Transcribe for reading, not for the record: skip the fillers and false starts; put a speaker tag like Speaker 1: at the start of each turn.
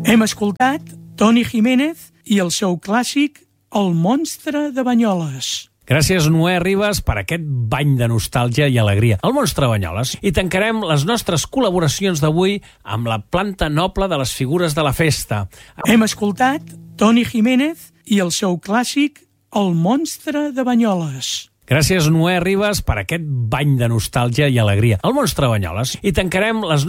Speaker 1: Hem escoltat Toni Jiménez i el seu clàssic El monstre de Banyoles.
Speaker 2: Gràcies, Noé Ribas, per aquest bany de nostàlgia i alegria. El monstre de Banyoles. I tancarem les nostres col·laboracions d'avui amb la planta noble de les figures de la festa.
Speaker 1: Hem escoltat Toni Jiménez i el seu clàssic El monstre de Banyoles.
Speaker 2: Gràcies, Noé Ribas, per aquest bany de nostàlgia i alegria. El monstre de Banyoles. I tancarem les